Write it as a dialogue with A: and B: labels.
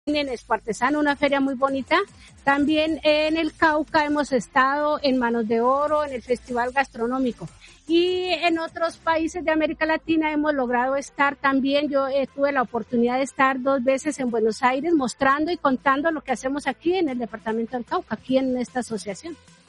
A: en Expo Artesano, una feria muy bonita. También en el Cauca hemos estado en Manos de Oro, en el Festival Gastronómico. Y en otros países de América Latina hemos logrado estar también. Yo tuve la oportunidad de estar 2 veces en Buenos Aires mostrando y contando lo que hacemos aquí en el departamento del Cauca, aquí en esta asociación.